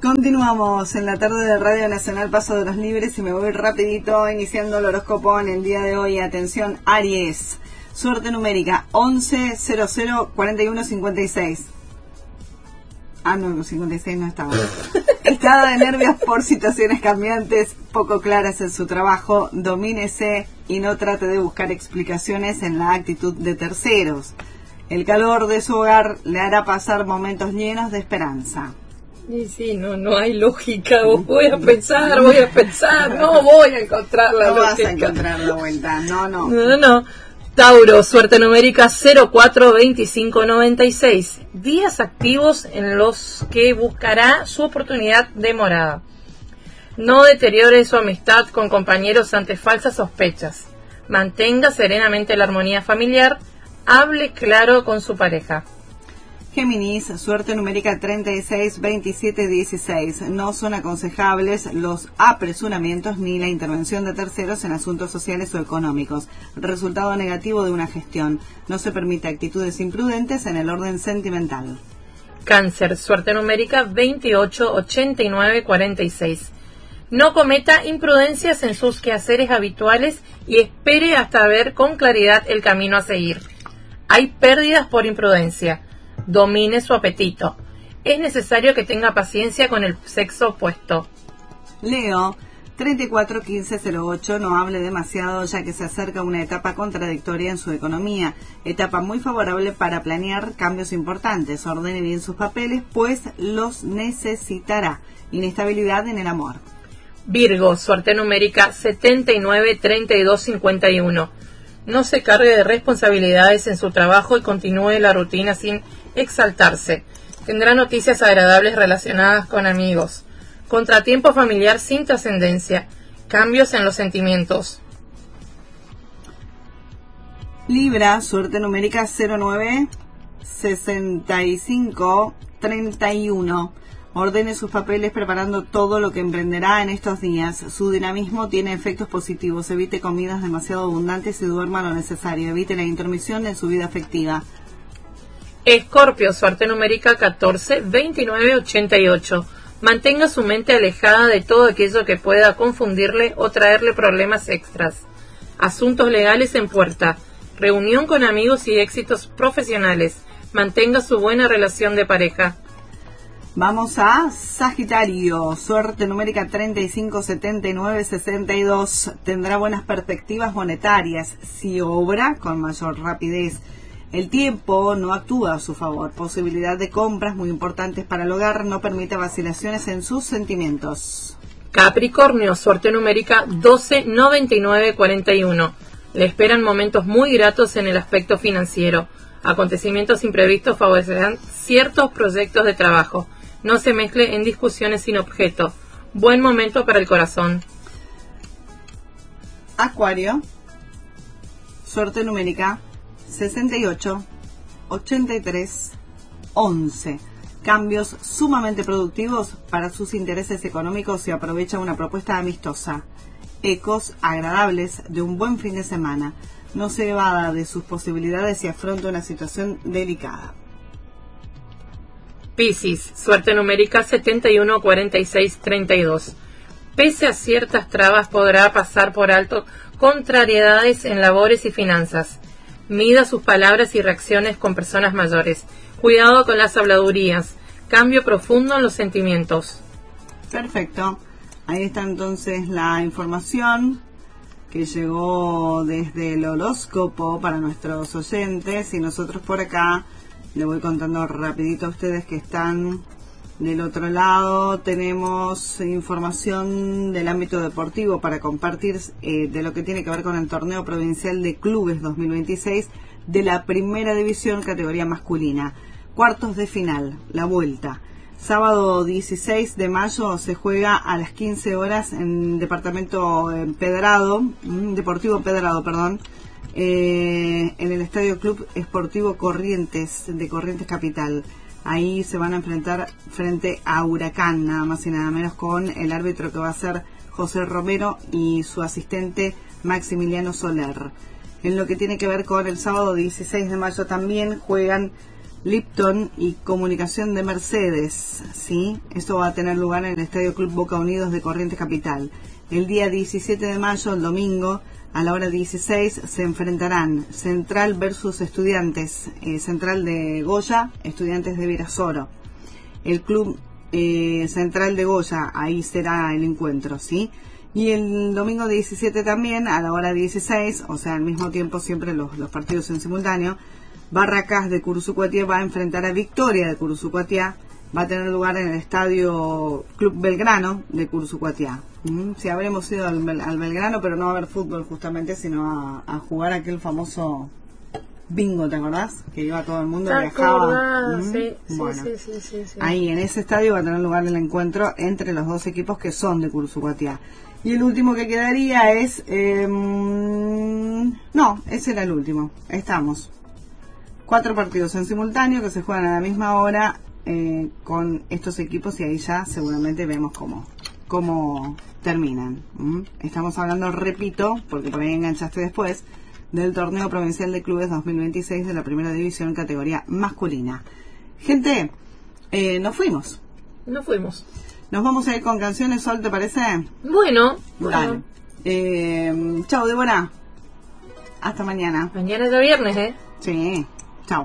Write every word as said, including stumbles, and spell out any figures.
Continuamos en la tarde de Radio Nacional Paso de los Libres y me voy rapidito iniciando el horóscopo en el día de hoy. Atención, Aries. Suerte numérica once, cero cero, cuarenta y uno, cincuenta y seis. Ah, no, cincuenta y seis no estaba. Estado de nervios por situaciones cambiantes, poco claras en su trabajo. Domínese y no trate de buscar explicaciones en la actitud de terceros. El calor de su hogar le hará pasar momentos llenos de esperanza. Y sí, no, no hay lógica. Voy a pensar, voy a pensar, no voy a encontrar la no lógica. No vas a encontrar la vuelta, no, no. No, no. Tauro, suerte numérica cero cuatro, veinticinco, noventa y seis. Días activos en los que buscará su oportunidad de morada. No deteriore su amistad con compañeros ante falsas sospechas. Mantenga serenamente la armonía familiar. Hable claro con su pareja. Géminis, suerte numérica treinta y seis, veintisiete, dieciséis. No son aconsejables los apresuramientos ni la intervención de terceros en asuntos sociales o económicos. Resultado negativo de una gestión. No se permite actitudes imprudentes en el orden sentimental. Cáncer, suerte numérica veintiocho, ochenta y nueve, cuarenta y seis. No cometa imprudencias en sus quehaceres habituales y espere hasta ver con claridad el camino a seguir. Hay pérdidas por imprudencia. Domine su apetito. Es necesario que tenga paciencia con el sexo opuesto. Leo, treinta y cuatro, quince, cero ocho. No hable demasiado ya que se acerca una etapa contradictoria en su economía. Etapa muy favorable para planear cambios importantes. Ordene bien sus papeles, pues los necesitará. Inestabilidad en el amor. Virgo, suerte numérica setenta y nueve, treinta y dos, cincuenta y uno. No se cargue de responsabilidades en su trabajo y continúe la rutina sin exaltarse. Tendrá noticias agradables relacionadas con amigos. Contratiempo familiar sin trascendencia. Cambios en los sentimientos. Libra, suerte numérica cero nueve, sesenta y cinco, treinta y uno. Ordene sus papeles preparando todo lo que emprenderá en estos días. Su dinamismo tiene efectos positivos. Evite comidas demasiado abundantes y duerma lo necesario. Evite la intermisión en su vida afectiva. Escorpio, suerte numérica catorce, veintinueve, ochenta y ocho. Mantenga su mente alejada de todo aquello que pueda confundirle o traerle problemas extras. Asuntos legales en puerta. Reunión con amigos y éxitos profesionales. Mantenga su buena relación de pareja. Vamos a Sagitario, suerte numérica treinta y cinco, setenta y nueve, sesenta y dos. Tendrá buenas perspectivas monetarias si obra con mayor rapidez. El tiempo no actúa a su favor. Posibilidad de compras muy importantes para el hogar. No permite vacilaciones en sus sentimientos. Capricornio, suerte numérica doce, noventa y nueve, cuarenta y uno. Le esperan momentos muy gratos en el aspecto financiero. Acontecimientos imprevistos favorecerán ciertos proyectos de trabajo. No se mezcle en discusiones sin objeto. Buen momento para el corazón. Acuario, suerte numérica sesenta y ocho, ochenta y tres, once. Cambios sumamente productivos para sus intereses económicos si aprovecha una propuesta amistosa. Ecos agradables de un buen fin de semana. No se evada de sus posibilidades y afronta una situación delicada. Piscis, suerte numérica setenta y uno, cuarenta y seis, treinta y dos. Pese a ciertas trabas podrá pasar por alto contrariedades en labores y finanzas. Mida sus palabras y reacciones con personas mayores. Cuidado con las habladurías. Cambio profundo en los sentimientos. Perfecto. Ahí está entonces la información que llegó desde el horóscopo para nuestros oyentes, y nosotros por acá le voy contando rapidito a ustedes que están del otro lado. Tenemos información del ámbito deportivo para compartir eh, de lo que tiene que ver con el torneo provincial de clubes dos mil veintiséis de la primera división categoría masculina. Cuartos de final, la vuelta. Sábado dieciséis de mayo se juega a las quince horas en Departamento Empedrado, Deportivo Empedrado, perdón, eh, en el Estadio Club Esportivo Corrientes, de Corrientes Capital. Ahí se van a enfrentar frente a Huracán, nada más y nada menos, con el árbitro que va a ser José Romero y su asistente Maximiliano Soler. En lo que tiene que ver con el sábado dieciséis de mayo también juegan Lipton y Comunicación de Mercedes, ¿sí? Esto va a tener lugar en el Estadio Club Boca Unidos de Corrientes Capital. El día diecisiete de mayo, el domingo, a la hora dieciséis, se enfrentarán Central versus Estudiantes, eh, Central de Goya, Estudiantes de Virasoro. El Club eh, Central de Goya, ahí será el encuentro, ¿sí? Y el domingo diecisiete también, a la hora dieciséis, o sea, al mismo tiempo siempre los, los partidos en simultáneo, Barracas de Cursucuatiá va a enfrentar a Victoria de Cursucuatiá. Va a tener lugar en el Estadio Club Belgrano de Cursucuatiá. ¿Mm? Sí, habremos ido al, al Belgrano, pero no a ver fútbol justamente, sino a, a jugar aquel famoso bingo, ¿te acordás? Que iba todo el mundo, viajaba. ¿Mm? Sí, bueno, sí, sí, sí, sí. ahí en ese estadio va a tener lugar el encuentro entre los dos equipos que son de Cursucuatiá. Y el último que quedaría es... Eh, no, ese era el último. Estamos. Cuatro partidos en simultáneo que se juegan a la misma hora eh, con estos equipos y ahí ya seguramente vemos cómo, cómo terminan. ¿Mm? Estamos hablando, repito, porque por ahí enganchaste después, del Torneo Provincial de Clubes dos mil veintiséis de la Primera División categoría masculina. Gente, eh, nos fuimos. Nos fuimos. Nos vamos a ir con canciones, Sol, ¿te parece? Bueno, Dale. bueno. Eh, chau, Débora. Hasta mañana. Mañana es de viernes, ¿eh? Sí. Chao.